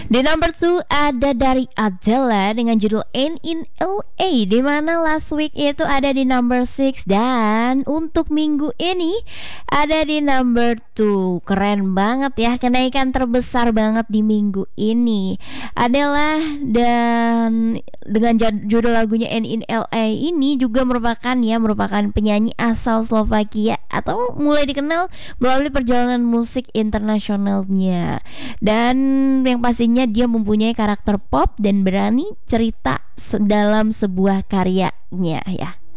Di number 2 ada dari Adele dengan judul Ain't in LA, di mana last week itu ada di number 6 dan untuk minggu ini ada di number 2. Keren banget ya, kenaikan terbesar banget di minggu ini. Adele dan dengan judul lagunya Ain't in LA ini juga merupakan penyanyi asal Slovakia atau mulai dikenal melalui perjalanan musik internasionalnya. Dan yang pastinya dia mempunyai karakter pop dan berani cerita dalam sebuah karyanya ya.